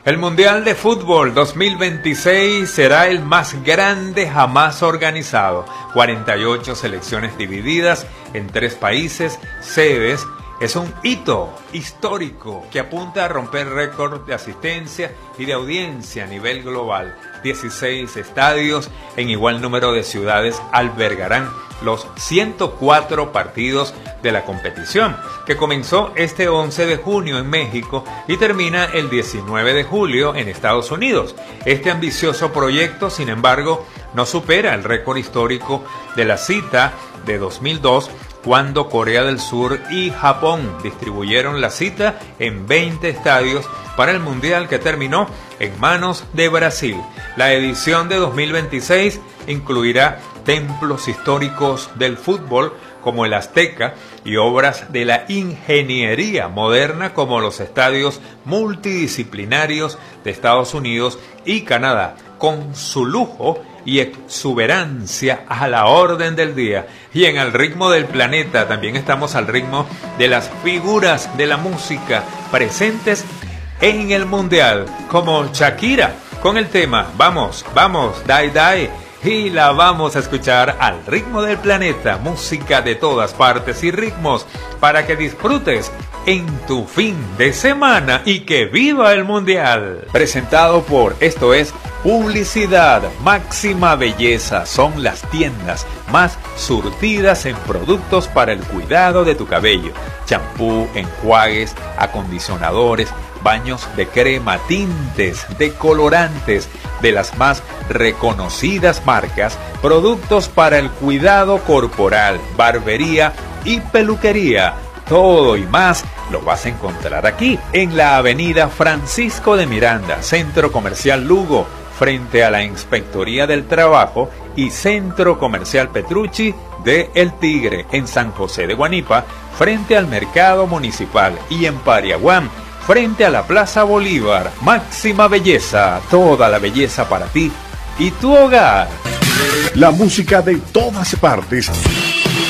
El Mundial de Fútbol 2026 será el más grande jamás organizado. 48 selecciones divididas en 3 países, sedes. Es un hito histórico que apunta a romper récord de asistencia y de audiencia a nivel global. 16 estadios en igual número de ciudades albergarán los 104 partidos de la competición, que comenzó este 11 de junio en México y termina el 19 de julio en Estados Unidos. Este ambicioso proyecto, sin embargo, no supera el récord histórico de la cita de 2002, cuando Corea del Sur y Japón distribuyeron la cita en 20 estadios para el Mundial, que terminó en manos de Brasil. La edición de 2026 incluirá templos históricos del fútbol como el Azteca y obras de la ingeniería moderna como los estadios multidisciplinarios de Estados Unidos y Canadá, con su lujo y exuberancia a la orden del día. Y en El Ritmo del Planeta también estamos al ritmo de las figuras de la música presentes en el Mundial, como Shakira, con el tema Vamos, vamos, die, die. Y la vamos a escuchar al ritmo del planeta, música de todas partes y ritmos, para que disfrutes en tu fin de semana y que viva el Mundial. Presentado por Esto es Publicidad. Máxima Belleza son las tiendas más surtidas en productos para el cuidado de tu cabello. Champú, enjuagues, acondicionadores, baños de crema, tintes, decolorantes de las más reconocidas marcas, productos para el cuidado corporal, barbería y peluquería. Todo y más lo vas a encontrar aquí, en la avenida Francisco de Miranda, Centro Comercial Lugo, frente a la Inspectoría del Trabajo, y Centro Comercial Petrucci de El Tigre, en San José de Guanipa, frente al Mercado Municipal, y en Pariaguán, frente a la Plaza Bolívar. Máxima Belleza, toda la belleza para ti y tu hogar. La música de todas partes.